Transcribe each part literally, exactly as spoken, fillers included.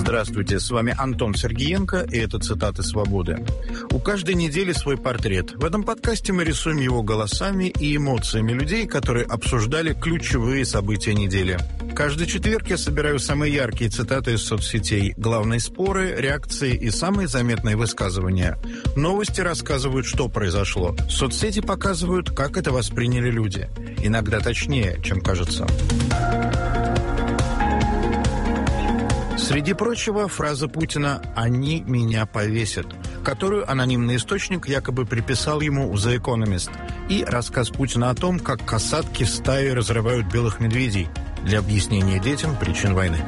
Здравствуйте, с вами Антон Сергеенко, и это «Цитаты свободы». У каждой недели свой портрет. В этом подкасте мы рисуем его голосами и эмоциями людей, которые обсуждали ключевые события недели. Каждый четверг я собираю самые яркие цитаты из соцсетей, главные споры, реакции и самые заметные высказывания. Новости рассказывают, что произошло. Соцсети показывают, как это восприняли люди. Иногда точнее, чем кажется. Среди прочего, фраза Путина «они меня повесят», которую анонимный источник якобы приписал ему в The Economist, и рассказ Путина о том, как касатки в стае разрывают белых медведей для объяснения детям причин войны.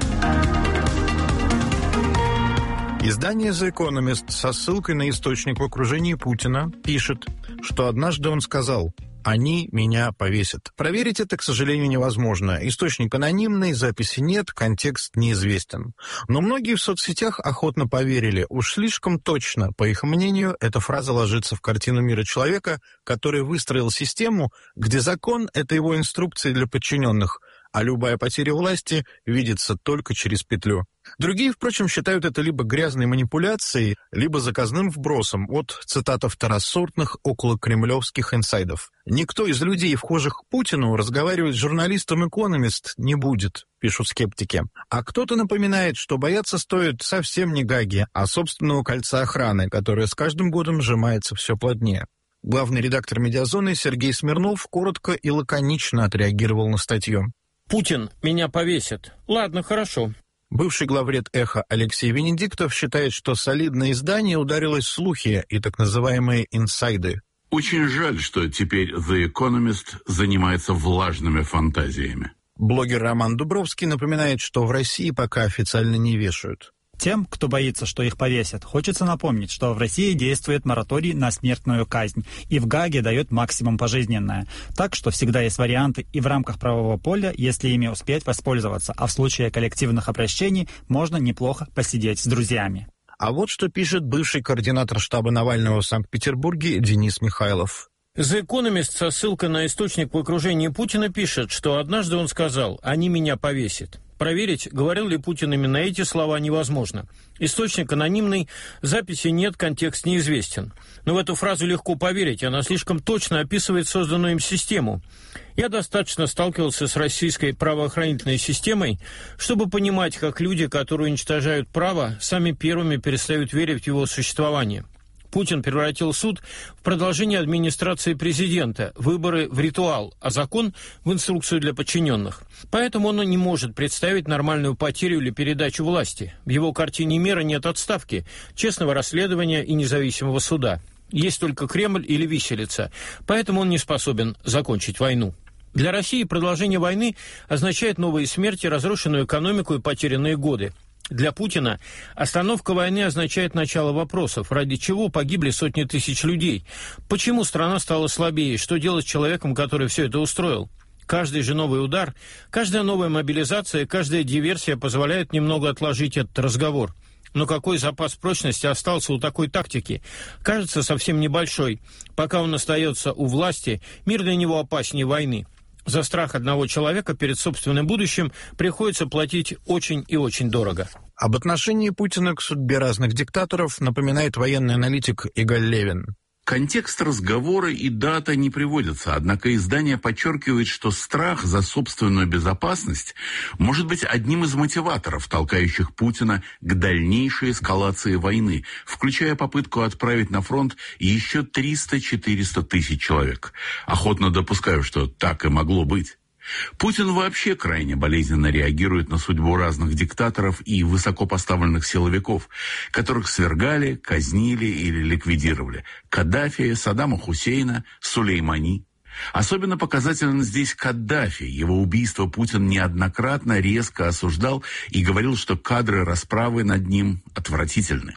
Издание The Economist со ссылкой на источник в окружении Путина пишет, что однажды он сказал «они меня повесят». Проверить это, к сожалению, невозможно. Источник анонимный, записи нет, контекст неизвестен. Но многие в соцсетях охотно поверили. Уж слишком точно, по их мнению, эта фраза ложится в картину мира человека, который выстроил систему, где закон — это его инструкции для подчиненных, а любая потеря власти видится только через петлю. Другие, впрочем, считают это либо грязной манипуляцией, либо заказным вбросом от, цитата, второсортных околокремлевских инсайдов. «Никто из людей, вхожих к Путину, разговаривать с журналистом «Экономист» не будет», пишут скептики. А кто-то напоминает, что бояться стоит совсем не Гаги, а собственного кольца охраны, которое с каждым годом сжимается все плотнее. Главный редактор «Медиазоны» Сергей Смирнов коротко и лаконично отреагировал на статью. «Путин меня повесит. Ладно, хорошо». Бывший главред «Эхо» Алексей Венедиктов считает, что солидное издание ударилось в слухи и так называемые инсайды. Очень жаль, что теперь The Economist занимается влажными фантазиями. Блогер Роман Дубровский напоминает, что в России пока официально не вешают. Тем, кто боится, что их повесят, хочется напомнить, что в России действует мораторий на смертную казнь, и в Гааге дает максимум пожизненное. Так что всегда есть варианты и в рамках правового поля, если ими успеть воспользоваться, а в случае коллективных обращений можно неплохо посидеть с друзьями. А вот что пишет бывший координатор штаба Навального в Санкт-Петербурге Денис Михайлов. The Economist со ссылкой на источник в окружении Путина пишет, что однажды он сказал «они меня повесят». Проверить, говорил ли Путин именно эти слова, невозможно. Источник анонимный, записи нет, контекст неизвестен. Но в эту фразу легко поверить, она слишком точно описывает созданную им систему. Я достаточно сталкивался с российской правоохранительной системой, чтобы понимать, как люди, которые уничтожают право, сами первыми перестают верить в его существование. Путин превратил суд в продолжение администрации президента, выборы в ритуал, а закон в инструкцию для подчиненных. Поэтому он не может представить нормальную потерю или передачу власти. В его картине мира нет отставки, честного расследования и независимого суда. Есть только Кремль или виселица, поэтому он не способен закончить войну. Для России продолжение войны означает новые смерти, разрушенную экономику и потерянные годы. Для Путина остановка войны означает начало вопросов, ради чего погибли сотни тысяч людей, почему страна стала слабее, что делать с человеком, который все это устроил. Каждый же новый удар, каждая новая мобилизация, каждая диверсия позволяет немного отложить этот разговор. Но какой запас прочности остался у такой тактики? Кажется, совсем небольшой. Пока он остается у власти, мир для него опаснее войны. За страх одного человека перед собственным будущим приходится платить очень и очень дорого. Об отношении Путина к судьбе разных диктаторов напоминает военный аналитик Игаль Левин. Контекст разговора и дата не приводятся, однако издание подчеркивает, что страх за собственную безопасность может быть одним из мотиваторов, толкающих Путина к дальнейшей эскалации войны, включая попытку отправить на фронт еще триста-четыреста тысяч человек. Охотно допускаю, что так и могло быть. Путин вообще крайне болезненно реагирует на судьбу разных диктаторов и высокопоставленных силовиков, которых свергали, казнили или ликвидировали. Каддафи, Саддама Хусейна, Сулеймани. Особенно показателен здесь Каддафи. Его убийство Путин неоднократно резко осуждал и говорил, что кадры расправы над ним отвратительны.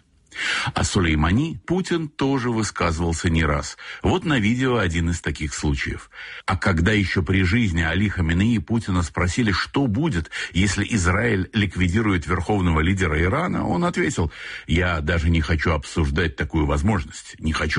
О Сулеймани Путин тоже высказывался не раз. Вот на видео один из таких случаев. А когда еще при жизни Али Хаминеи Путина спросили, что будет, если Израиль ликвидирует верховного лидера Ирана, он ответил: «Я даже не хочу обсуждать такую возможность. Не хочу».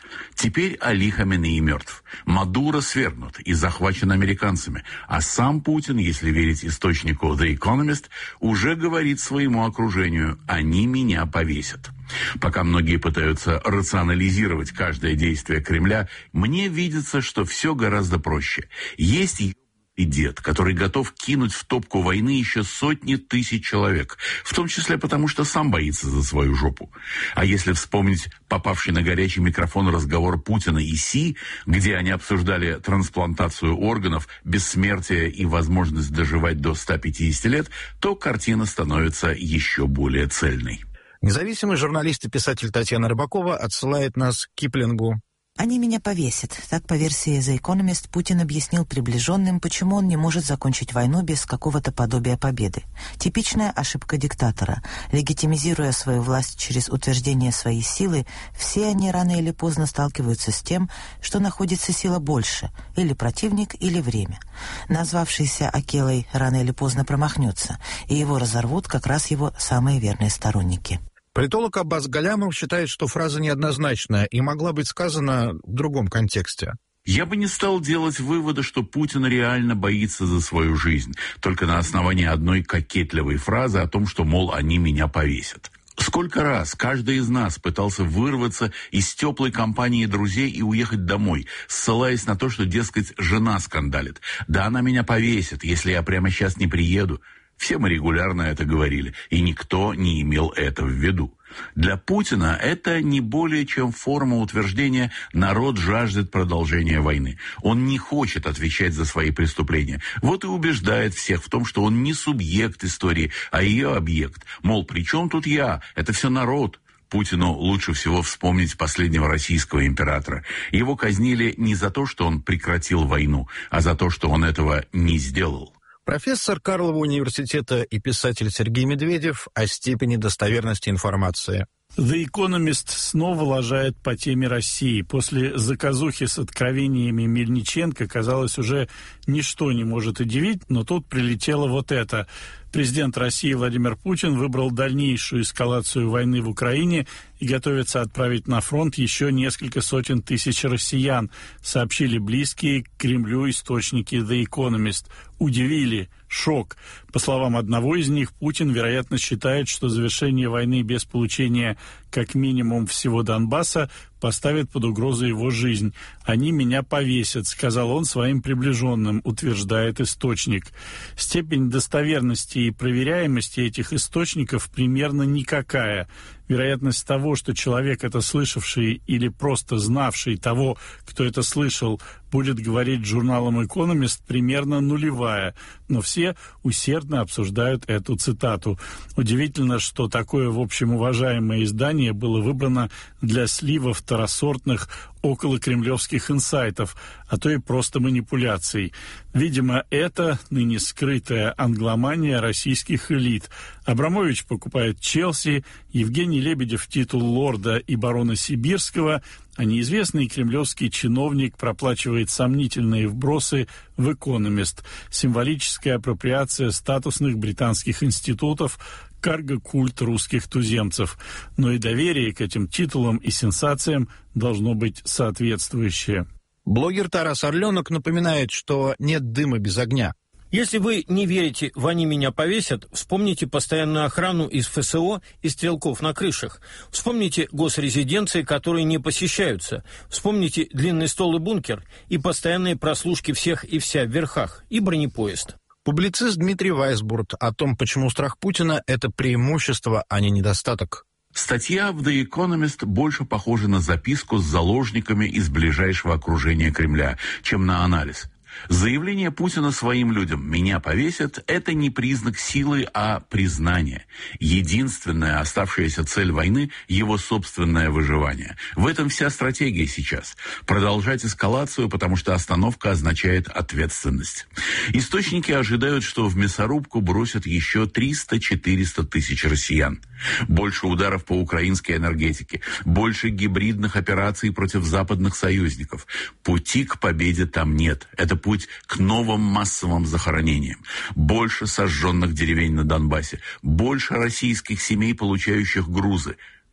Теперь Али Хаменеи мертв. Мадуро свергнут и захвачен американцами. А сам Путин, если верить источнику The Economist, уже говорит своему окружению: «Они меня повесят». Пока многие пытаются рационализировать каждое действие Кремля, мне видится, что все гораздо проще. Есть и дед, который готов кинуть в топку войны еще сотни тысяч человек, в том числе потому, что сам боится за свою жопу. А если вспомнить попавший на горячий микрофон разговор Путина и Си, где они обсуждали трансплантацию органов, бессмертие и возможность доживать до ста пятидесяти лет, то картина становится еще более цельной. Независимый журналист и писатель Татьяна Рыбакова отсылает нас к Киплингу. «Они меня повесят». Так, по версии The Economist, Путин объяснил приближенным, почему он не может закончить войну без какого-то подобия победы. Типичная ошибка диктатора. Легитимизируя свою власть через утверждение своей силы, все они рано или поздно сталкиваются с тем, что находится сила больше, или противник, или время. Назвавшийся Акелой рано или поздно промахнется, и его разорвут как раз его самые верные сторонники. Политолог Аббас Галямов считает, что фраза неоднозначная и могла быть сказана в другом контексте. Я бы не стал делать вывода, что Путин реально боится за свою жизнь, только на основании одной кокетливой фразы о том, что, мол, они меня повесят. Сколько раз каждый из нас пытался вырваться из теплой компании друзей и уехать домой, ссылаясь на то, что, дескать, жена скандалит. Да она меня повесит, если я прямо сейчас не приеду. Все мы регулярно это говорили, и никто не имел это в виду. Для Путина это не более чем форма утверждения «народ жаждет продолжения войны». Он не хочет отвечать за свои преступления. Вот и убеждает всех в том, что он не субъект истории, а ее объект. Мол, при чем тут я? Это все народ. Путину лучше всего вспомнить последнего российского императора. Его казнили не за то, что он прекратил войну, а за то, что он этого не сделал. Профессор Карлова университета и писатель Сергей Медведев о степени достоверности информации. The Economist снова лажает по теме России. После заказухи с откровениями Мельниченко, казалось, уже ничто не может удивить, но тут прилетело вот это. Президент России Владимир Путин выбрал дальнейшую эскалацию войны в Украине и готовится отправить на фронт еще несколько сотен тысяч россиян, сообщили близкие к Кремлю источники The Economist. Удивили. Шок. По словам одного из них, Путин, вероятно, считает, что завершение войны без получения как минимум всего Донбасса поставит под угрозу его жизнь. «Они меня повесят», — сказал он своим приближенным, утверждает источник. Степень достоверности и проверяемости этих источников примерно никакая. Вероятность того, что человек, это слышавший или просто знавший того, кто это слышал, будет говорить журналом «Экономист», примерно нулевая, но все усердно обсуждают эту цитату. Удивительно, что такое, в общем, уважаемое издание было выбрано для слива второсортных околокремлевских инсайтов, а то и просто манипуляций. Видимо, это ныне скрытая англомания российских элит. Абрамович покупает Челси, Евгений Лебедев титул лорда и барона Сибирского, а неизвестный кремлевский чиновник проплачивает сомнительные вбросы в «Экономист», символическая апроприация статусных британских институтов, карго-культ русских туземцев. Но и доверие к этим титулам и сенсациям должно быть соответствующее. Блогер Тарас Орленок напоминает, что нет дыма без огня. Если вы не верите в «они меня повесят», вспомните постоянную охрану из эф эс о и стрелков на крышах. Вспомните госрезиденции, которые не посещаются. Вспомните длинный стол и бункер, и постоянные прослушки всех и вся в верхах, и бронепоезд. Публицист Дмитрий Вайсбурт о том, почему страх Путина – это преимущество, а не недостаток. Статья в The Economist больше похожа на записку с заложниками из ближайшего окружения Кремля, чем на анализ. Заявление Путина своим людям «меня повесят» — это не признак силы, а признание. Единственная оставшаяся цель войны — его собственное выживание. В этом вся стратегия сейчас. Продолжать эскалацию, потому что остановка означает ответственность. Источники ожидают, что в мясорубку бросят еще триста-четыреста тысяч россиян. Больше ударов по украинской энергетике, больше гибридных операций против западных союзников. Пути к победе там нет. Это путь к новым массовым захоронениям. Больше сожженных деревень на Донбассе, больше российских семей, получающих грузы.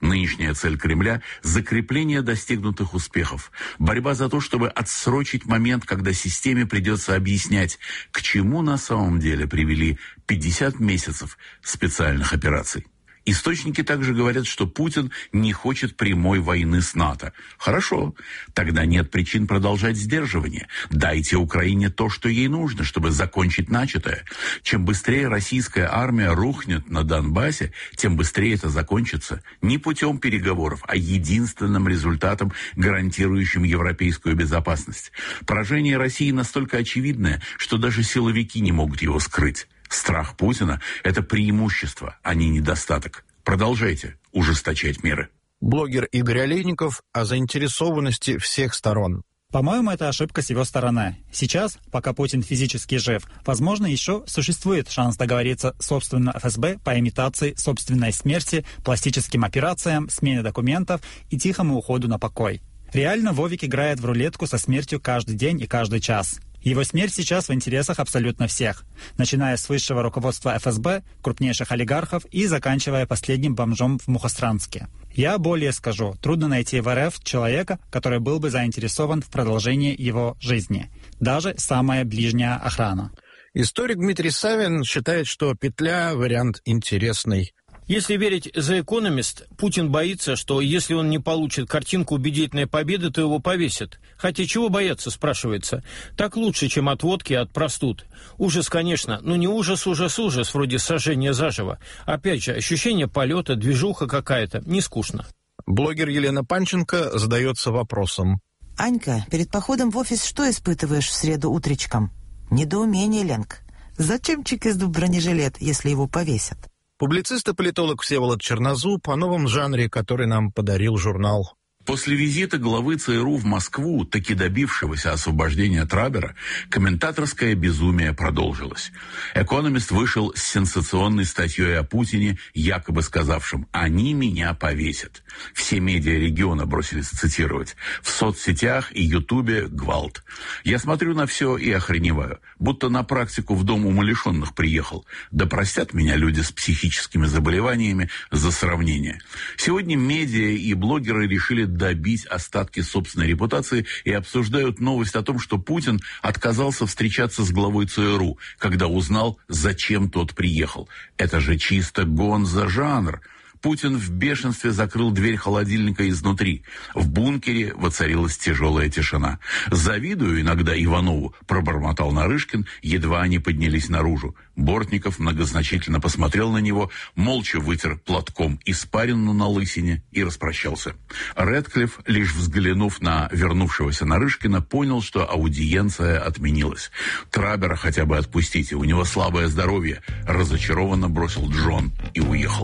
Нынешняя цель Кремля – закрепление достигнутых успехов. Борьба за то, чтобы отсрочить момент, когда системе придется объяснять, к чему на самом деле привели пятьдесят месяцев специальных операций. Источники также говорят, что Путин не хочет прямой войны с НАТО. Хорошо, тогда нет причин продолжать сдерживание. Дайте Украине то, что ей нужно, чтобы закончить начатое. Чем быстрее российская армия рухнет на Донбассе, тем быстрее это закончится. Не путем переговоров, а единственным результатом, гарантирующим европейскую безопасность. Поражение России настолько очевидное, что даже силовики не могут его скрыть. Страх Путина – это преимущество, а не недостаток. Продолжайте ужесточать меры. Блогер Игорь Олейников о заинтересованности всех сторон. По-моему, это ошибка с его стороны. Сейчас, пока Путин физически жив, возможно, еще существует шанс договориться собственно эф эс бэ по имитации собственной смерти, пластическим операциям, смене документов и тихому уходу на покой. Реально Вовик играет в рулетку со смертью каждый день и каждый час. Его смерть сейчас в интересах абсолютно всех, начиная с высшего руководства эф эс бэ, крупнейших олигархов и заканчивая последним бомжом в Мухосранске. Я более скажу, трудно найти в эр эф человека, который был бы заинтересован в продолжении его жизни. Даже самая ближняя охрана. Историк Дмитрий Савин считает, что петля – вариант интересный. Если верить The Economist, Путин боится, что если он не получит картинку убедительной победы, то его повесят. Хотя чего бояться, спрашивается. Так лучше, чем от водки и от простуд. Ужас, конечно, но не ужас, ужас, ужас, вроде сожжения заживо. Опять же, ощущение полета, движуха какая-то, не скучно. Блогер Елена Панченко задается вопросом. Анька, перед походом в офис что испытываешь в среду утречком? Недоумение, Ленк. Зачем чекисту бронежилет, если его повесят? Публицист и политолог Всеволод Чернозуб о новом жанре, который нам подарил журнал. После визита главы ЦРУ в Москву, таки добившегося освобождения Трабера, комментаторское безумие продолжилось. «Экономист» вышел с сенсационной статьей о Путине, якобы сказавшим «они меня повесят». Все медиа региона бросились цитировать. В соцсетях и Ютубе гвалт. Я смотрю на все и охреневаю. Будто на практику в дом умалишенных приехал. Да простят меня люди с психическими заболеваниями за сравнение. Сегодня медиа и блогеры решили добить остатки собственной репутации и обсуждают новость о том, что Путин отказался встречаться с главой ЦРУ, когда узнал, зачем тот приехал. Это же чисто гонзо-жанр. Путин в бешенстве закрыл дверь холодильника изнутри. В бункере воцарилась тяжелая тишина. «Завидую иногда Иванову», — пробормотал Нарышкин, едва они поднялись наружу. Бортников многозначительно посмотрел на него, молча вытер платком испарину на лысине и распрощался. Рэдклифф, лишь взглянув на вернувшегося Нарышкина, понял, что аудиенция отменилась. «Трабера хотя бы отпустите, у него слабое здоровье», — разочарованно бросил Джон и уехал.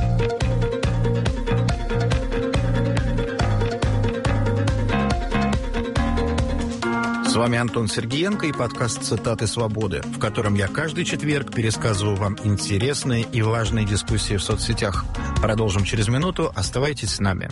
С вами Антон Сергиенко и подкаст «Цитаты свободы», в котором я каждый четверг пересказываю вам интересные и важные дискуссии в соцсетях. Продолжим через минуту. Оставайтесь с нами.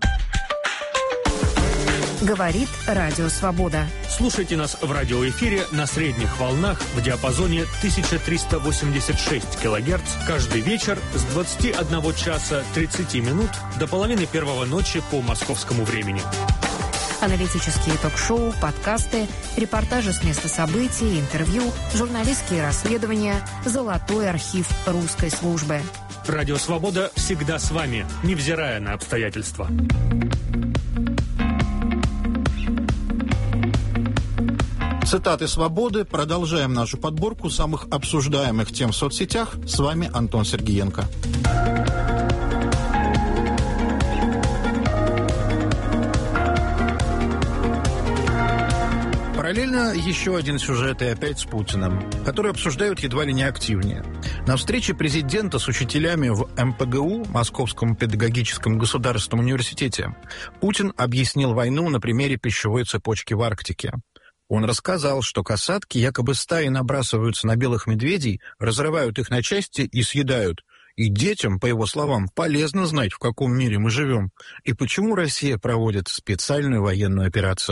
Говорит Радио Свобода. Слушайте нас в радиоэфире на средних волнах в диапазоне тысяча триста восемьдесят шесть килогерц каждый вечер с двадцати одного часа тридцати минут до половины первого ночи по московскому времени. Аналитические ток-шоу, подкасты, репортажи с места событий, интервью, журналистские расследования, золотой архив русской службы. Радио Свобода всегда с вами, невзирая на обстоятельства. Цитаты свободы. Продолжаем нашу подборку самых обсуждаемых тем в соцсетях. С вами Антон Сергиенко. Параллельно еще один сюжет и опять с Путиным, который обсуждают едва ли не активнее. На встрече президента с учителями в эм пэ гэ у, Московском педагогическом государственном университете, Путин объяснил войну на примере пищевой цепочки в Арктике. Он рассказал, что касатки якобы стаи набрасываются на белых медведей, разрывают их на части и съедают. И детям, по его словам, полезно знать, в каком мире мы живем, и почему Россия проводит специальную военную операцию.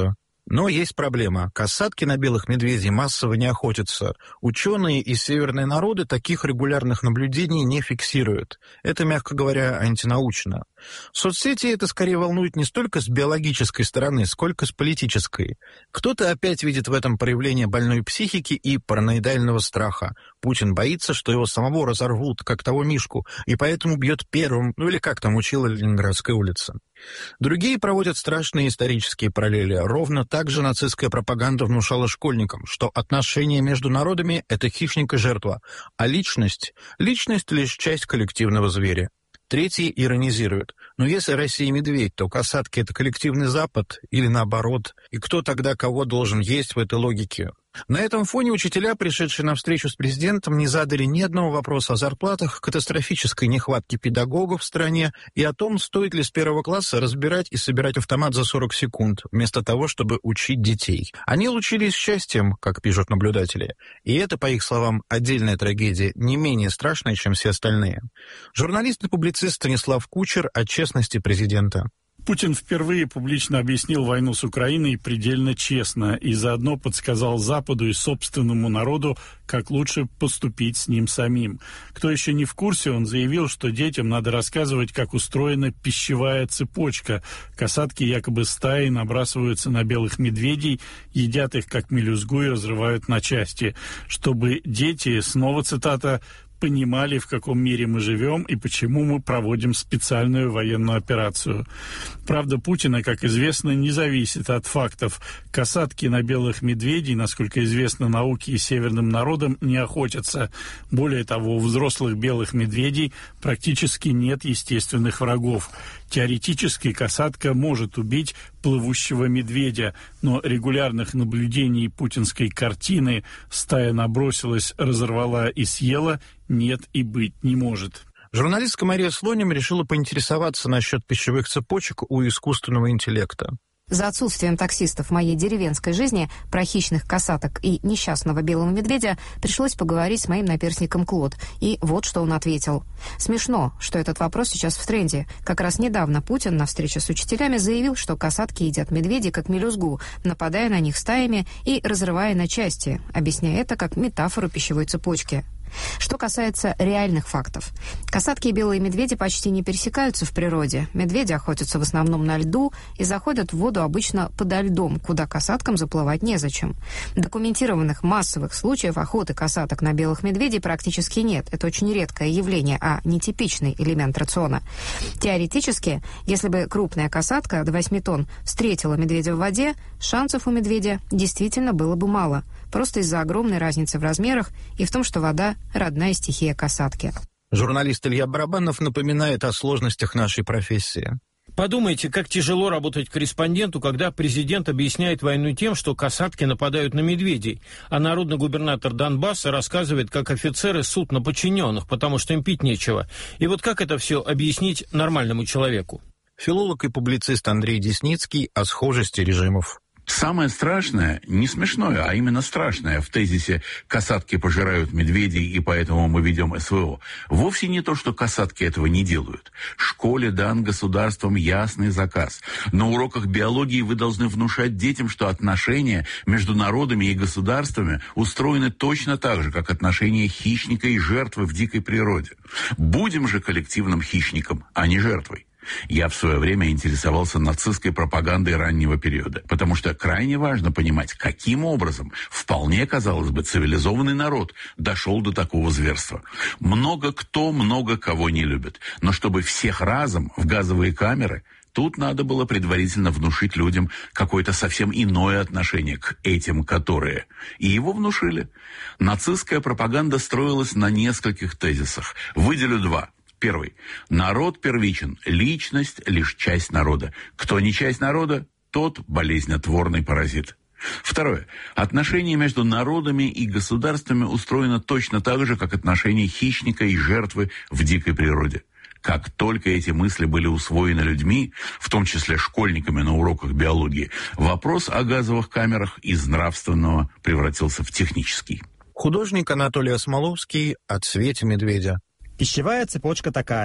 Но есть проблема. Касатки на белых медведей массово не охотятся. Ученые и северные народы таких регулярных наблюдений не фиксируют. Это, мягко говоря, антинаучно. Соцсети это скорее волнует не столько с биологической стороны, сколько с политической. Кто-то опять видит в этом проявление больной психики и параноидального страха. Путин боится, что его самого разорвут, как того Мишку, и поэтому бьет первым, ну или как там учила Ленинградская улица. Другие проводят страшные исторические параллели. Ровно так же нацистская пропаганда внушала школьникам, что отношения между народами – это хищник и жертва, а личность – личность лишь часть коллективного зверя. Третьи иронизируют. Но если Россия медведь, то касатки – это коллективный Запад или наоборот? И кто тогда кого должен есть в этой логике? На этом фоне учителя, пришедшие на встречу с президентом, не задали ни одного вопроса о зарплатах, катастрофической нехватке педагогов в стране и о том, стоит ли с первого класса разбирать и собирать автомат за сорок секунд, вместо того, чтобы учить детей. Они лучились счастьем, как пишут наблюдатели. И это, по их словам, отдельная трагедия, не менее страшная, чем все остальные. Журналист и публицист Станислав Кучер о честности президента. Путин впервые публично объяснил войну с Украиной предельно честно и заодно подсказал Западу и собственному народу, как лучше поступить с ним самим. Кто еще не в курсе, он заявил, что детям надо рассказывать, как устроена пищевая цепочка. Касатки якобы стаи набрасываются на белых медведей, едят их как мелюзгу и разрывают на части. Чтобы дети, снова цитата, понимали, в каком мире мы живем и почему мы проводим специальную военную операцию. Правда Путина, как известно, не зависит от фактов. Касатки на белых медведей, насколько известно науке и северным народам, не охотятся. Более того, у взрослых белых медведей практически нет естественных врагов. Теоретически касатка может убить плывущего медведя, но регулярных наблюдений путинской картины «стая набросилась, разорвала и съела» нет и быть не может. Журналистка Мария Слоним решила поинтересоваться насчет пищевых цепочек у искусственного интеллекта. За отсутствием таксистов в моей деревенской жизни про хищных касаток и несчастного белого медведя пришлось поговорить с моим наперсником Клод. И вот что он ответил. Смешно, что этот вопрос сейчас в тренде. Как раз недавно Путин на встрече с учителями заявил, что касатки едят медведей как мелюзгу, нападая на них стаями и разрывая на части, объясняя это как метафору пищевой цепочки. Что касается реальных фактов. Касатки и белые медведи почти не пересекаются в природе. Медведи охотятся в основном на льду и заходят в воду обычно подо льдом, куда касаткам заплывать незачем. Документированных массовых случаев охоты касаток на белых медведей практически нет. Это очень редкое явление, а не типичный элемент рациона. Теоретически, если бы крупная касатка до восьми тонн встретила медведя в воде, шансов у медведя действительно было бы мало. Просто из-за огромной разницы в размерах и в том, что вода – родная стихия касатки. Журналист Илья Барабанов напоминает о сложностях нашей профессии. Подумайте, как тяжело работать корреспонденту, когда президент объясняет войну тем, что касатки нападают на медведей, а народный губернатор Донбасса рассказывает, как офицеры ссут на подчиненных, потому что им пить нечего. И вот как это все объяснить нормальному человеку? Филолог и публицист Андрей Десницкий о схожести режимов. Самое страшное, не смешное, а именно страшное в тезисе «касатки пожирают медведей, и поэтому мы ведем СВО» вовсе не то, что касатки этого не делают. Школе дан государством ясный заказ. На уроках биологии вы должны внушать детям, что отношения между народами и государствами устроены точно так же, как отношения хищника и жертвы в дикой природе. Будем же коллективным хищником, а не жертвой. Я в свое время интересовался нацистской пропагандой раннего периода, потому что крайне важно понимать, каким образом вполне, казалось бы, цивилизованный народ дошел до такого зверства. Много кто, много кого не любит, но чтобы всех разом в газовые камеры, тут надо было предварительно внушить людям какое-то совсем иное отношение к этим, которые. И его внушили. Нацистская пропаганда строилась на нескольких тезисах. Выделю два. Первый. Народ первичен, личность – лишь часть народа. Кто не часть народа, тот болезнетворный паразит. Второе. Отношения между народами и государствами устроены точно так же, как отношения хищника и жертвы в дикой природе. Как только эти мысли были усвоены людьми, в том числе школьниками на уроках биологии, вопрос о газовых камерах из нравственного превратился в технический. Художник Анатолий Осмоловский о цвете медведя. Пищевая цепочка такая.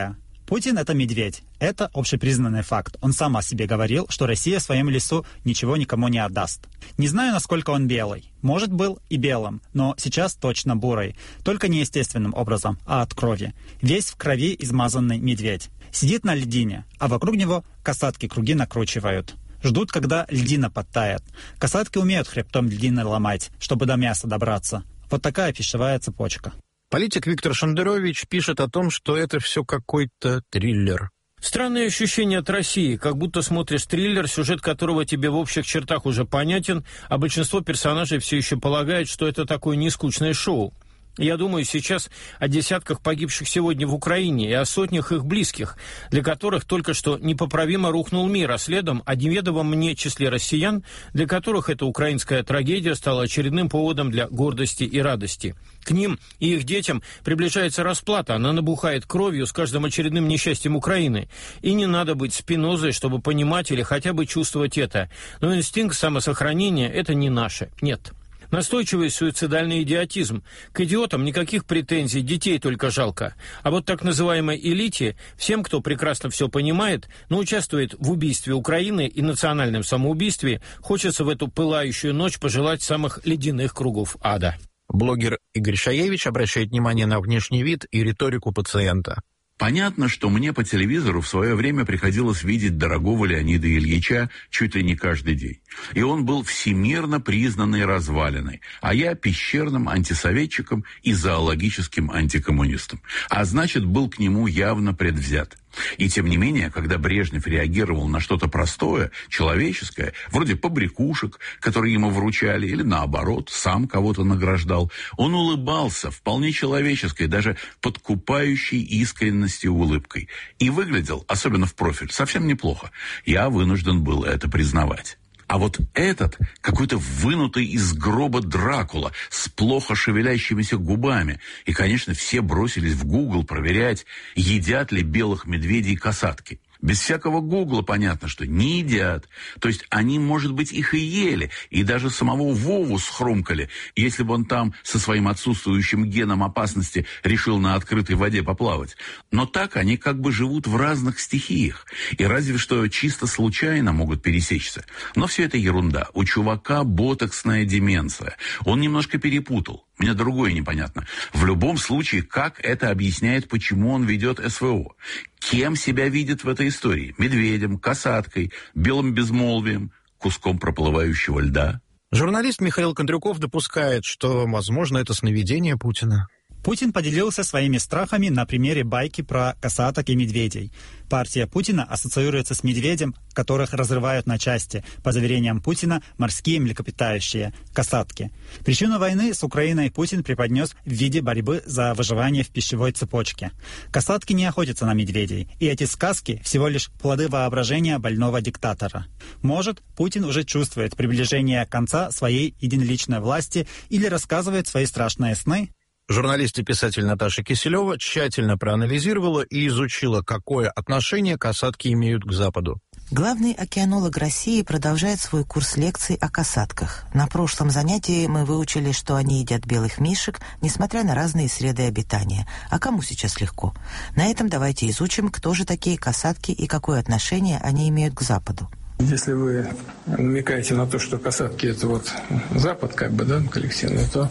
Путин — это медведь. Это общепризнанный факт. Он сам о себе говорил, что Россия своему лесу ничего никому не отдаст. Не знаю, насколько он белый. Может, был и белым, но сейчас точно бурый. Только не естественным образом, а от крови. Весь в крови измазанный медведь. Сидит на льдине, а вокруг него касатки круги накручивают. Ждут, когда льдина подтает. Касатки умеют хребтом льдины ломать, чтобы до мяса добраться. Вот такая пищевая цепочка. Политик Виктор Шендерович пишет о том, что это все какой-то триллер. Странное ощущение от России, как будто смотришь триллер, сюжет которого тебе в общих чертах уже понятен, а большинство персонажей все еще полагает, что это такое нескучное шоу. Я думаю сейчас о десятках погибших сегодня в Украине и о сотнях их близких, для которых только что непоправимо рухнул мир, а следом о неведомом мне числе россиян, для которых эта украинская трагедия стала очередным поводом для гордости и радости. К ним и их детям приближается расплата, она набухает кровью с каждым очередным несчастьем Украины. И не надо быть Спинозой, чтобы понимать или хотя бы чувствовать это. Но инстинкт самосохранения – это не наше, нет. Настойчивый суицидальный идиотизм. К идиотам никаких претензий, детей только жалко. А вот так называемой элите, всем, кто прекрасно все понимает, но участвует в убийстве Украины и национальном самоубийстве, хочется в эту пылающую ночь пожелать самых ледяных кругов ада. Блогер Игорь Шаевич обращает внимание на внешний вид и риторику пациента. Понятно, что мне по телевизору в свое время приходилось видеть дорогого Леонида Ильича чуть ли не каждый день. И он был всемирно признанной развалиной, а я пещерным антисоветчиком и зоологическим антикоммунистом. А значит, был к нему явно предвзят. И тем не менее, когда Брежнев реагировал на что-то простое, человеческое, вроде побрякушек, которые ему вручали, или наоборот, сам кого-то награждал, он улыбался вполне человеческой, даже подкупающей искренностью улыбкой. И выглядел, особенно в профиль, совсем неплохо. Я вынужден был это признавать. А вот этот, какой-то вынутый из гроба Дракула, с плохо шевелящимися губами. И, конечно, все бросились в Гугл проверять, едят ли белых медведей касатки. Без всякого гугла понятно, что не едят. То есть они, может быть, их и ели, и даже самого Вову схрумкали, если бы он там со своим отсутствующим геном опасности решил на открытой воде поплавать. Но так они как бы живут в разных стихиях, и разве что чисто случайно могут пересечься. Но все это ерунда. У чувака ботоксная деменция. Он немножко перепутал. Мне другое непонятно. В любом случае, как это объясняет, почему он ведет СВО? Кем себя видит в этой истории? Медведем, касаткой, белым безмолвием, куском проплывающего льда? Журналист Михаил Кондрюков допускает, что, возможно, это сновидение Путина. Путин поделился своими страхами на примере байки про касаток и медведей. Партия Путина ассоциируется с медведем, которых разрывают на части, по заверениям Путина, морские млекопитающие – касатки. Причину войны с Украиной Путин преподнес в виде борьбы за выживание в пищевой цепочке. Касатки не охотятся на медведей, и эти сказки – всего лишь плоды воображения больного диктатора. Может, Путин уже чувствует приближение конца своей единоличной власти или рассказывает свои страшные сны? Журналист и писатель Наташа Киселева тщательно проанализировала и изучила, какое отношение касатки имеют к Западу. Главный океанолог России продолжает свой курс лекций о касатках. На прошлом занятии мы выучили, что они едят белых мишек, несмотря на разные среды обитания. А кому сейчас легко? На этом давайте изучим, кто же такие касатки и какое отношение они имеют к Западу. Если вы намекаете на то, что касатки – это вот Запад, как бы, да, коллективный, то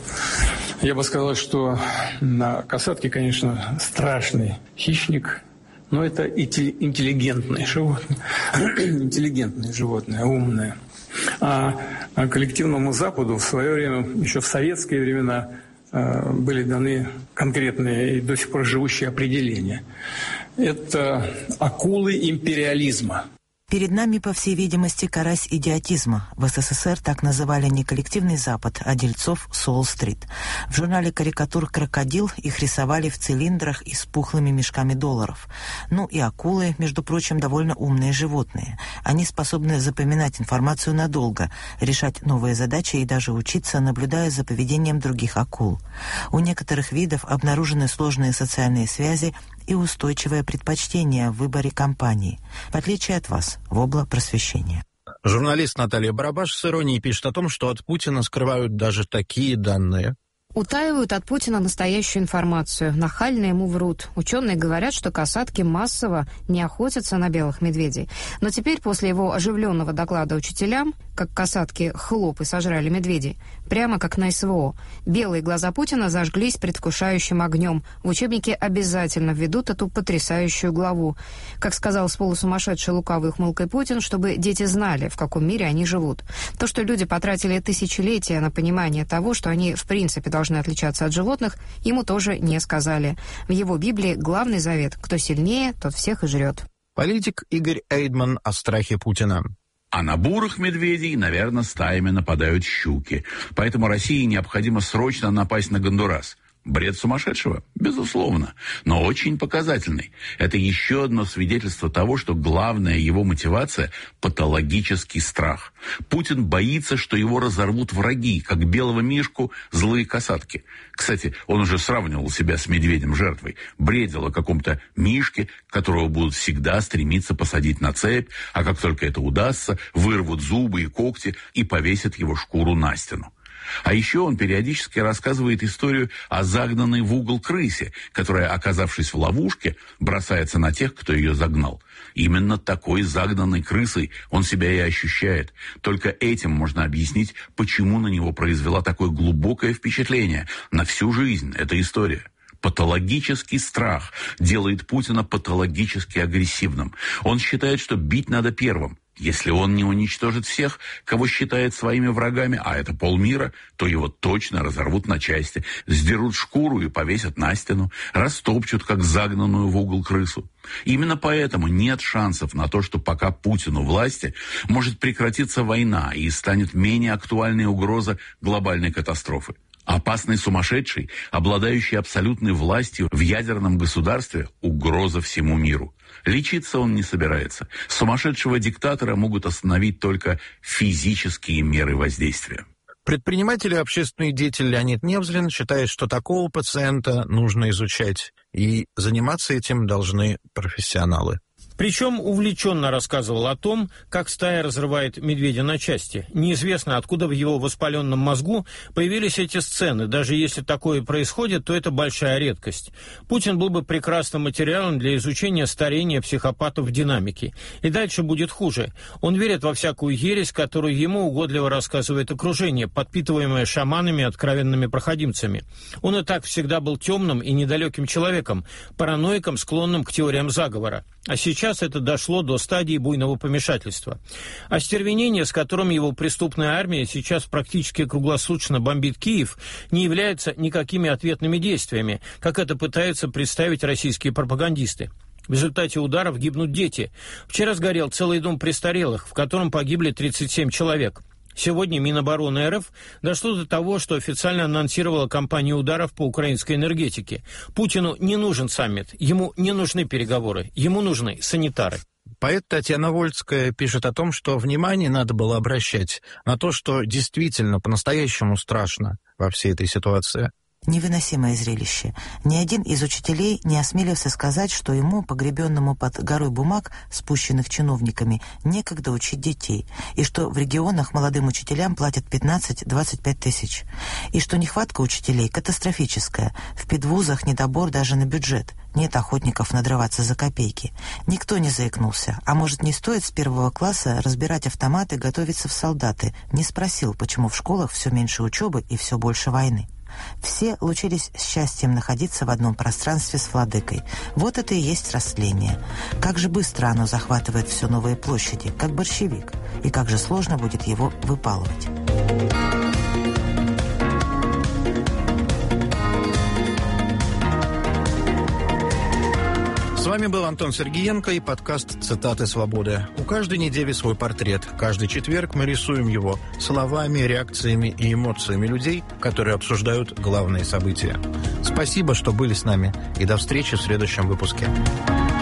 я бы сказал, что на касатки, конечно, страшный хищник, но это интеллигентное животное, интеллигентное животное, умное. А коллективному Западу в свое время, еще в советские времена, были даны конкретные и до сих пор живущие определения. Это акулы империализма. Перед нами, по всей видимости, карась идиотизма. В СССР так называли не коллективный Запад, а дельцов с Уолл-стрит. В журнале «Карикатур крокодил» их рисовали в цилиндрах и с пухлыми мешками долларов. Ну и акулы, между прочим, довольно умные животные. Они способны запоминать информацию надолго, решать новые задачи и даже учиться, наблюдая за поведением других акул. У некоторых видов обнаружены сложные социальные связи и устойчивое предпочтение в выборе компании, в отличие от вас, вобла просвещения. Журналист Наталья Барабаш с иронией пишет о том, что от Путина скрывают даже такие данные. Утаивают от Путина настоящую информацию, нахально ему врут. Ученые говорят, что касатки массово не охотятся на белых медведей. Но теперь, после его оживленного доклада учителям, как касатки хлоп и сожрали медведей, прямо как на СВО, белые глаза Путина зажглись предвкушающим огнем. В учебнике обязательно введут эту потрясающую главу. Как сказал с полусумасшедшей лукавой ухмылкой Путин, чтобы дети знали, в каком мире они живут. То, что люди потратили тысячелетия на понимание того, что они в принципе должны должны отличаться от животных, ему тоже не сказали. В его Библии главный завет: кто сильнее, тот всех и жрет. Политик Игорь Эйдман о страхе Путина. А на бурых медведей, наверное, стаями нападают щуки. Поэтому России необходимо срочно напасть на Гондурас. Бред сумасшедшего? Безусловно, но очень показательный. Это еще одно свидетельство того, что главная его мотивация – патологический страх. Путин боится, что его разорвут враги, как белого мишку злые касатки. Кстати, он уже сравнивал себя с медведем-жертвой. Бредил о каком-то мишке, которого будут всегда стремиться посадить на цепь, а как только это удастся, вырвут зубы и когти и повесят его шкуру на стену. А еще он периодически рассказывает историю о загнанной в угол крысе, которая, оказавшись в ловушке, бросается на тех, кто ее загнал. Именно такой загнанной крысой он себя и ощущает. Только этим можно объяснить, почему на него произвела такое глубокое впечатление. На всю жизнь эта история. Патологический страх делает Путина патологически агрессивным. Он считает, что бить надо первым. Если он не уничтожит всех, кого считает своими врагами, а это полмира, то его точно разорвут на части, сдерут шкуру и повесят на стену, растопчут, как загнанную в угол крысу. Именно поэтому нет шансов на то, что пока Путин у власти, может прекратиться война и станет менее актуальной угроза глобальной катастрофы. Опасный сумасшедший, обладающий абсолютной властью в ядерном государстве, угроза всему миру. Лечиться он не собирается. Сумасшедшего диктатора могут остановить только физические меры воздействия. Предприниматель и общественный деятель Леонид Невзлин считает, что такого пациента нужно изучать, и заниматься этим должны профессионалы. Причем увлеченно рассказывал о том, как стая разрывает медведя на части. Неизвестно, откуда в его воспаленном мозгу появились эти сцены. Даже если такое происходит, то это большая редкость. Путин был бы прекрасным материалом для изучения старения психопатов в динамике. И дальше будет хуже. Он верит во всякую ересь, которую ему угодливо рассказывает окружение, подпитываемое шаманами и откровенными проходимцами. Он и так всегда был темным и недалеким человеком, параноиком, склонным к теориям заговора. А сейчас это дошло до стадии буйного помешательства. Остервенение, с которым его преступная армия сейчас практически круглосуточно бомбит Киев, не является никакими ответными действиями, как это пытаются представить российские пропагандисты. В результате ударов гибнут дети. Вчера сгорел целый дом престарелых, в котором погибли тридцать семь человек. Сегодня Минобороны РФ дошло до того, что официально анонсировала кампанию ударов по украинской энергетике. Путину не нужен саммит, ему не нужны переговоры, ему нужны санитары. Поэт Татьяна Вольская пишет о том, что внимание надо было обращать на то, что действительно по-настоящему страшно во всей этой ситуации. Невыносимое зрелище. Ни один из учителей не осмелился сказать, что ему, погребенному под горой бумаг, спущенных чиновниками, некогда учить детей, и что в регионах молодым учителям платят пятнадцать-двадцать пять тысяч, и что нехватка учителей катастрофическая, в педвузах недобор даже на бюджет, нет охотников надрываться за копейки. Никто не заикнулся, а может, не стоит с первого класса разбирать автоматы и готовиться в солдаты, не спросил, почему в школах все меньше учебы и все больше войны. Все лучились счастьем находиться в одном пространстве с владыкой. Вот это и есть растление. Как же быстро оно захватывает все новые площади, как борщевик, и как же сложно будет его выпалывать. С вами был Антон Сергеенко и подкаст «Цитаты свободы». У каждой недели свой портрет. Каждый четверг мы рисуем его словами, реакциями и эмоциями людей, которые обсуждают главные события. Спасибо, что были с нами, и до встречи в следующем выпуске.